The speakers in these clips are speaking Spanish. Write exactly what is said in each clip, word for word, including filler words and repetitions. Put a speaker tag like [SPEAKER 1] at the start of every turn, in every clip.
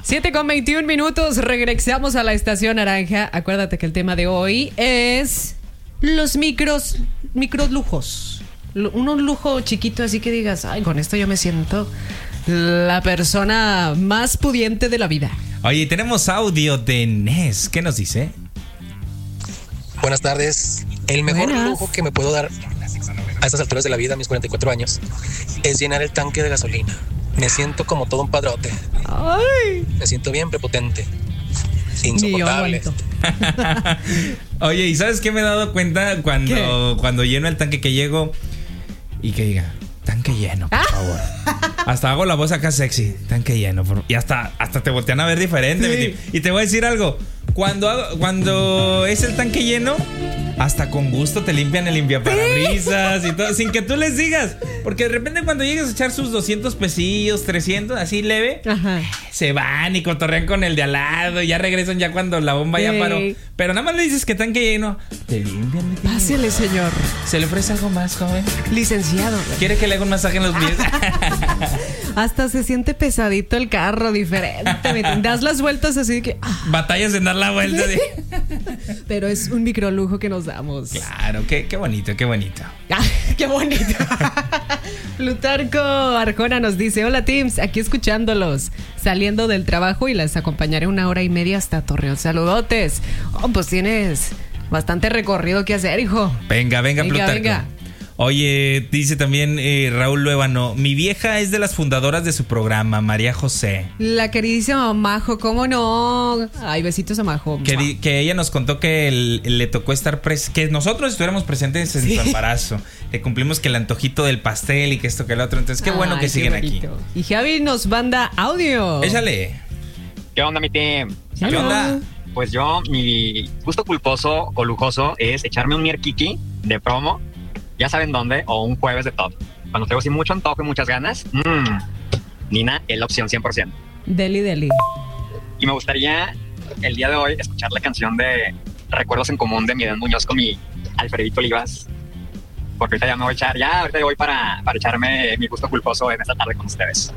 [SPEAKER 1] siete con veintiún minutos, regresamos a la estación naranja. Acuérdate que el tema de hoy es los micros, micros lujos. Un lujo chiquito así que digas, ay, con esto yo me siento la persona más pudiente de la vida.
[SPEAKER 2] Oye, tenemos audio de Nes. ¿Qué nos dice?
[SPEAKER 3] Buenas tardes. El mejor
[SPEAKER 1] Buenas.
[SPEAKER 3] lujo que me puedo dar a estas alturas de la vida, a mis cuarenta y cuatro años, es llenar el tanque de gasolina. Me siento como todo un padrote.
[SPEAKER 1] Ay.
[SPEAKER 3] Me siento bien prepotente.
[SPEAKER 1] Ni yo
[SPEAKER 3] Insoportable.
[SPEAKER 1] aguanto.
[SPEAKER 2] Oye, ¿y sabes qué me he dado cuenta cuando,
[SPEAKER 1] ¿Qué?
[SPEAKER 2] cuando lleno el tanque que llego y que diga, tanque lleno, por favor? Hasta hago la voz acá sexy, tanque lleno. Por... Y hasta, hasta te voltean a ver diferente.
[SPEAKER 1] Sí.
[SPEAKER 2] mi tío. Y te voy a decir algo. Cuando, hago- cuando es el tanque lleno, hasta con gusto te limpian el limpiaparabrisas y todo, sin que tú les digas. Porque de repente cuando llegas a echar sus doscientos pesillos, trescientos, así leve,
[SPEAKER 1] Ajá.
[SPEAKER 2] se van y cotorrean con el de al lado y ya regresan ya cuando la bomba ya
[SPEAKER 1] Sí.
[SPEAKER 2] paró. Pero nada más le dices que tanque lleno, te limpian. mi tío.
[SPEAKER 1] Pásele, señor.
[SPEAKER 2] ¿Se le ofrece algo más, joven?
[SPEAKER 1] Licenciado.
[SPEAKER 2] ¿Quiere que le haga un masaje en los pies?
[SPEAKER 1] Hasta se siente pesadito el carro, diferente. Me- Das las vueltas así de que... ah,
[SPEAKER 2] Batallas en dar la vuelta. De...
[SPEAKER 1] pero es un microlujo que nos damos.
[SPEAKER 2] Claro, qué, qué bonito, qué bonito.
[SPEAKER 1] Ah, ¡qué bonito! Plutarco Arjona nos dice: hola Teams, aquí escuchándolos, saliendo del trabajo y les acompañaré una hora y media hasta Torreón. Saludotes. Oh, pues tienes bastante recorrido que hacer, hijo.
[SPEAKER 2] Venga, venga,
[SPEAKER 1] Venga,
[SPEAKER 2] Plutarco.
[SPEAKER 1] venga.
[SPEAKER 2] Oye, dice también eh, Raúl Luébano, mi vieja es de las fundadoras de su programa, María José.
[SPEAKER 1] La queridísima Majo, ¿cómo no? Ay, besitos a Majo.
[SPEAKER 2] Que, di- que ella nos contó que el- le tocó estar pres que nosotros estuviéramos presentes en
[SPEAKER 1] Sí.
[SPEAKER 2] su embarazo. Le cumplimos que el antojito del pastel y que esto que el otro. Entonces, qué bueno
[SPEAKER 1] Ay,
[SPEAKER 2] que siguen aquí.
[SPEAKER 1] bonito. Y Javi nos manda audio.
[SPEAKER 2] Échale.
[SPEAKER 4] ¿Qué onda, mi team?
[SPEAKER 2] ¿Qué
[SPEAKER 1] Hello.
[SPEAKER 2] onda?
[SPEAKER 4] Pues yo, mi gusto culposo o lujoso es echarme un mierkiki de promo, ya saben dónde, o un jueves de top. Cuando tengo así mucho antojo y muchas ganas, mmm, Nina es la opción cien por ciento.
[SPEAKER 1] Deli, deli.
[SPEAKER 4] Y me gustaría el día de hoy escuchar la canción de Recuerdos en Común de Miguel Muñoz con mi Alfredito Olivas. Porque ahorita ya me voy a echar, ya ahorita voy para, para echarme mi gusto culposo en esta tarde con ustedes.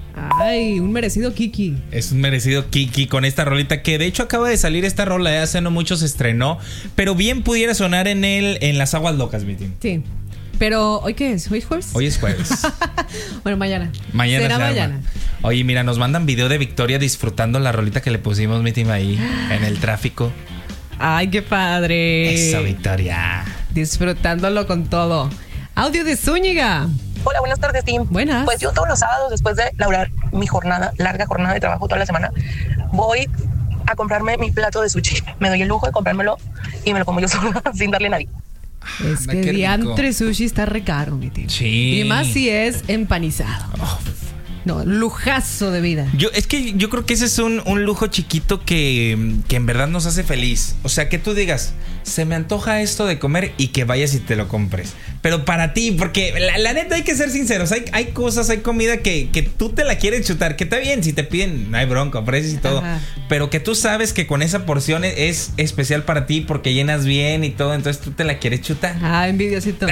[SPEAKER 1] Ay, un merecido Kiki.
[SPEAKER 2] Es un merecido Kiki con esta rolita que de hecho acaba de salir esta rola, ya hace no mucho se estrenó, pero bien pudiera sonar en el en las aguas locas, mi team.
[SPEAKER 1] Sí. Pero, ¿hoy qué es? ¿Hoy es jueves?
[SPEAKER 2] Hoy es jueves.
[SPEAKER 1] Bueno, mañana.
[SPEAKER 2] Mañana
[SPEAKER 1] Será
[SPEAKER 2] se arma.
[SPEAKER 1] mañana.
[SPEAKER 2] Oye, mira, nos mandan video de Victoria disfrutando la rolita que le pusimos, mi team, ahí en el tráfico.
[SPEAKER 1] Ay, qué padre.
[SPEAKER 2] Eso, Victoria.
[SPEAKER 1] Disfrutándolo con todo. Audio de Zúñiga.
[SPEAKER 5] Hola, buenas tardes, team.
[SPEAKER 1] Buenas.
[SPEAKER 5] Pues yo todos los sábados, después de laburar mi jornada, larga jornada de trabajo toda la semana, voy a comprarme mi plato de sushi. Me doy el lujo de comprármelo y me lo como yo sola sin darle a nadie.
[SPEAKER 1] Es
[SPEAKER 2] Anda,
[SPEAKER 1] que
[SPEAKER 2] qué rico.
[SPEAKER 1] diantre sushi está re caro, mi tío.
[SPEAKER 2] Sí.
[SPEAKER 1] Y más si es empanizado.
[SPEAKER 2] Oh,
[SPEAKER 1] No, lujazo de vida.
[SPEAKER 2] Yo, es que yo creo que ese es un, un lujo chiquito que, que en verdad nos hace feliz. O sea, que tú digas, se me antoja esto de comer y que vayas y te lo compres. Pero para ti, porque la, la neta hay que ser sinceros. Hay, hay cosas, hay comida que, que tú te la quieres chutar. Que está bien, si te piden, no hay bronca, precios y todo.
[SPEAKER 1] Ajá.
[SPEAKER 2] Pero que tú sabes que con esa porción es, es especial para ti porque llenas bien y todo. Entonces tú te la quieres chutar.
[SPEAKER 1] Ah, envidiosito.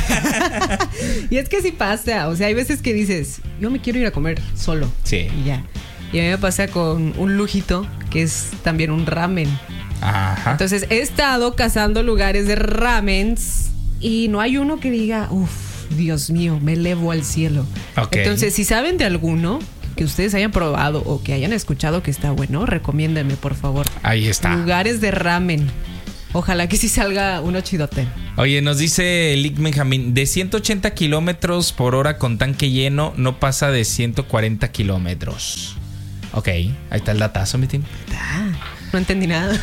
[SPEAKER 1] Y es que sí pasa. O sea, hay veces que dices, yo me quiero ir a comer solo.
[SPEAKER 2] Sí.
[SPEAKER 1] Y ya. Y a mí me pasa con un lujito que es también un ramen.
[SPEAKER 2] Ajá.
[SPEAKER 1] Entonces he estado cazando lugares de ramens y no hay uno que diga, uff, Dios mío, me elevo al cielo.
[SPEAKER 2] Ok.
[SPEAKER 1] Entonces, si saben de alguno que ustedes hayan probado o que hayan escuchado que está bueno, recomiéndenme, por favor.
[SPEAKER 2] Ahí está.
[SPEAKER 1] Lugares de ramen. Ojalá que sí salga uno chidote.
[SPEAKER 2] Oye, nos dice Lick Benjamín, de ciento ochenta kilómetros por hora con tanque lleno, no pasa de ciento cuarenta kilómetros. Ok, ahí está el datazo, mi team.
[SPEAKER 1] Ah, no entendí nada.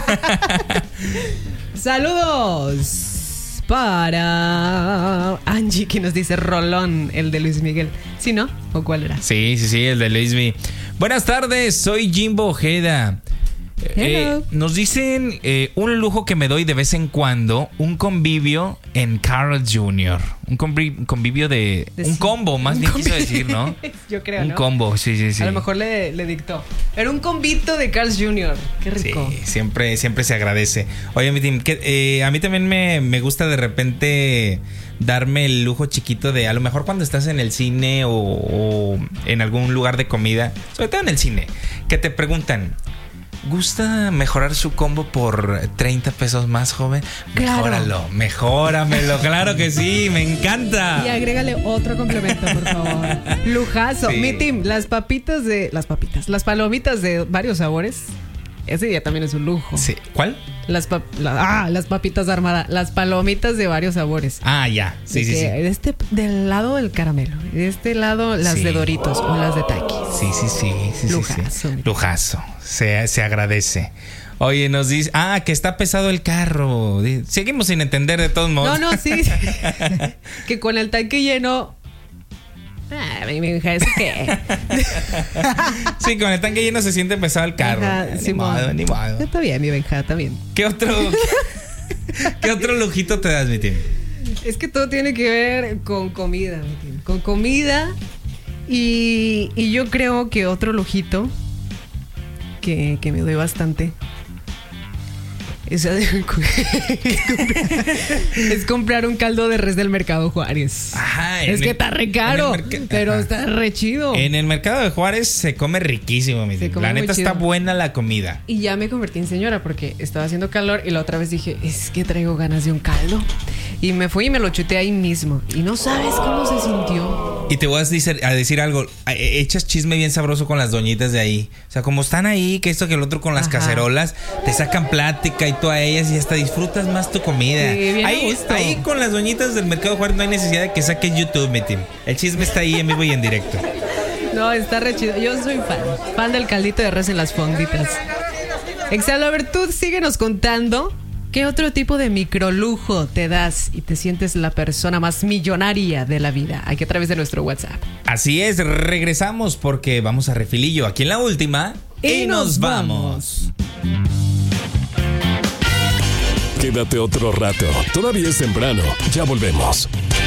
[SPEAKER 1] Saludos para Angie, que nos dice Rolón, el de Luis Miguel. ¿Sí, no? ¿O cuál era?
[SPEAKER 2] Sí, sí, sí, el de Luismi. Buenas tardes, soy Jimbo Ojeda. Eh, nos dicen eh, un lujo que me doy de vez en cuando, un convivio en Carl junior Un convi- convivio de...
[SPEAKER 1] De
[SPEAKER 2] un
[SPEAKER 1] sí.
[SPEAKER 2] combo, más
[SPEAKER 1] Un
[SPEAKER 2] bien
[SPEAKER 1] combi-
[SPEAKER 2] quiso decir, ¿no?
[SPEAKER 1] Yo creo,
[SPEAKER 2] Un
[SPEAKER 1] ¿no?
[SPEAKER 2] combo, sí, sí, sí.
[SPEAKER 1] A lo mejor le, le dictó. Era un convito de Carl junior Qué rico.
[SPEAKER 2] Sí, siempre, siempre se agradece. Oye, mi team, que, eh, a mí también me, me gusta de repente darme el lujo chiquito de, a lo mejor cuando estás en el cine o, o en algún lugar de comida, sobre todo en el cine, que te preguntan, ¿gusta mejorar su combo por treinta pesos más, joven?
[SPEAKER 1] Claro.
[SPEAKER 2] Mejóralo, mejóramelo, claro que sí, me encanta.
[SPEAKER 1] Y agrégale otro complemento, por favor. Lujazo.
[SPEAKER 2] Sí.
[SPEAKER 1] Mi team, las papitas de... Las papitas. Las palomitas de varios sabores. Ese día también es un lujo.
[SPEAKER 2] Sí. ¿Cuál?
[SPEAKER 1] Las, pap- la- ah, las papitas de Armada. Las palomitas de varios sabores.
[SPEAKER 2] Ah, ya, sí,
[SPEAKER 1] De
[SPEAKER 2] sí,
[SPEAKER 1] que
[SPEAKER 2] sí.
[SPEAKER 1] De este, del lado del caramelo. De este lado las
[SPEAKER 2] Sí.
[SPEAKER 1] de Doritos o las de Takis.
[SPEAKER 2] Sí, sí, sí, sí, sí,
[SPEAKER 1] Lujazo.
[SPEAKER 2] sí. Lujazo. Se, se agradece. Oye, nos dice, ah, que está pesado el carro. Di- Seguimos sin entender de todos modos.
[SPEAKER 1] No, no, sí. Que con el tanque lleno. Ah, mi hija, ¿eso qué?
[SPEAKER 2] Sí, con el tanque lleno se siente pesado el carro.
[SPEAKER 1] Ajá,
[SPEAKER 2] ni
[SPEAKER 1] Simón.
[SPEAKER 2] modo, ni modo.
[SPEAKER 1] Está bien, mi Benja, está bien.
[SPEAKER 2] ¿Qué otro, qué otro lujito te das, mi team?
[SPEAKER 1] Es que todo tiene que ver con comida, mi team. Con comida. Y, y yo creo que otro lujito que, que me doy bastante es, es comprar un caldo de res del Mercado Juárez.
[SPEAKER 2] Ajá, en
[SPEAKER 1] Es que
[SPEAKER 2] el-
[SPEAKER 1] está re
[SPEAKER 2] en
[SPEAKER 1] caro,
[SPEAKER 2] el merca-
[SPEAKER 1] pero
[SPEAKER 2] ajá.
[SPEAKER 1] está re chido.
[SPEAKER 2] En el mercado de Juárez se come riquísimo, mi
[SPEAKER 1] Se
[SPEAKER 2] team.
[SPEAKER 1] come
[SPEAKER 2] La
[SPEAKER 1] muy
[SPEAKER 2] neta
[SPEAKER 1] chido.
[SPEAKER 2] está buena la comida.
[SPEAKER 1] Y ya me convertí en señora porque estaba haciendo calor y la otra vez dije, es que traigo ganas de un caldo. Y me fui y me lo chuté ahí mismo. Y no sabes cómo se sintió.
[SPEAKER 2] Y te voy a decir, a decir algo, a- e- echas chisme bien sabroso con las doñitas de ahí. O sea, como están ahí, que esto que el otro con las
[SPEAKER 1] Ajá.
[SPEAKER 2] cacerolas, te sacan plática y tú a ellas y hasta disfrutas más tu comida.
[SPEAKER 1] Sí, bien a
[SPEAKER 2] ahí,
[SPEAKER 1] gusto.
[SPEAKER 2] ahí con las doñitas del Mercado Juárez no hay necesidad de que saques YouTube, mi team. El chisme está ahí en vivo y en directo.
[SPEAKER 1] No, está re chido. Yo soy fan. Fan del caldito de res en las fonditas. Exhalo, a ver, tú síguenos contando. ¿Qué otro tipo de microlujo te das y te sientes la persona más millonaria de la vida? Aquí a través de nuestro WhatsApp.
[SPEAKER 2] Así es, regresamos porque vamos a refilillo aquí en la última.
[SPEAKER 1] Y nos vamos.
[SPEAKER 6] Quédate otro rato. Todavía es temprano. Ya volvemos.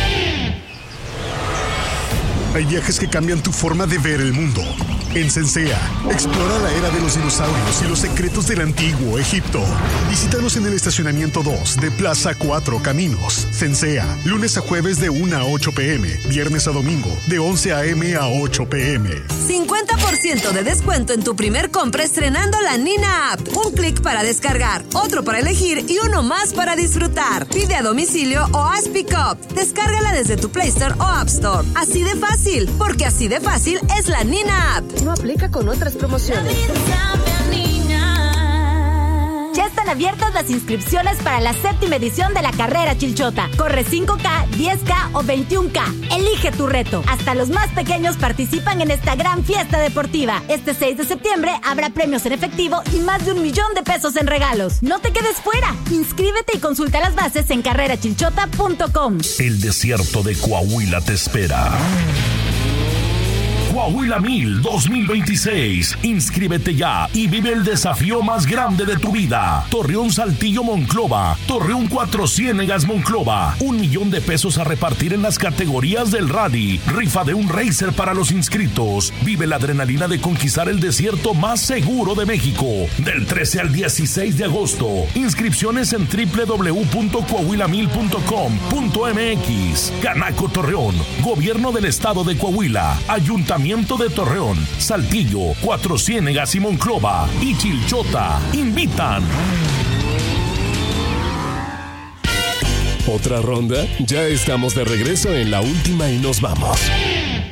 [SPEAKER 7] Hay viajes que cambian tu forma de ver el mundo. En Sensea, explora la era de los dinosaurios y los secretos del antiguo Egipto. Visítanos en el estacionamiento dos de Plaza Cuatro Caminos. Sensea, lunes a jueves de una a ocho pm, viernes a domingo de once a.m. a ocho pm.
[SPEAKER 8] cincuenta por ciento de descuento en tu primer compra estrenando la Nina App. Un clic para descargar, otro para elegir y uno más para disfrutar. Pide a domicilio o haz pick-up. Descárgala desde tu Play Store o App Store. Así de fácil, porque así de fácil es la Nina App.
[SPEAKER 9] No aplica con otras promociones.
[SPEAKER 10] Ya están abiertas las inscripciones para la séptima edición de la carrera Chilchota. Corre cinco K, diez K o veintiún K. Elige tu reto. Hasta los más pequeños participan en esta gran fiesta deportiva. Este seis de septiembre habrá premios en efectivo y más de un millón de pesos en regalos. No te quedes fuera. Inscríbete y consulta las bases en carrera chilchota punto com.
[SPEAKER 11] El desierto de Coahuila te espera. Coahuila Mil dos mil veintiséis. Inscríbete ya y vive el desafío más grande de tu vida. Torreón Saltillo Monclova. Torreón Cuatro Ciénegas Monclova. Un millón de pesos a repartir en las categorías del rally. Rifa de un racer para los inscritos. Vive la adrenalina de conquistar el desierto más seguro de México. Del trece al dieciséis de agosto. Inscripciones en doble u doble u doble u punto coahuila mil punto com punto m x. Canaco Torreón. Gobierno del Estado de Coahuila. Ayuntamiento de Torreón, Saltillo, Cuatro Ciénegas y Monclova y Chilchota invitan.
[SPEAKER 6] ¿Otra ronda? Ya estamos de regreso en la última y nos vamos.